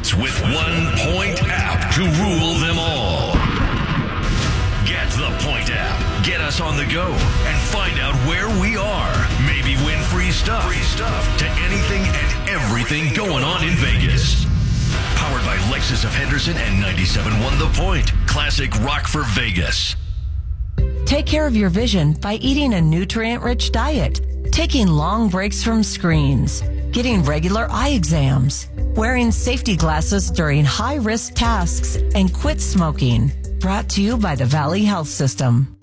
sports with 1 Point app to rule them all. Get the Point app. Get us on the go and find out where we are. Maybe win free stuff to anything and everything going on in Vegas. Powered by Lexus of Henderson and 97.1 The Point. Classic rock for Vegas. Take care of your vision by eating a nutrient-rich diet, taking long breaks from screens, getting regular eye exams, wearing safety glasses during high-risk tasks, and quit smoking. Brought to you by the Valley Health System.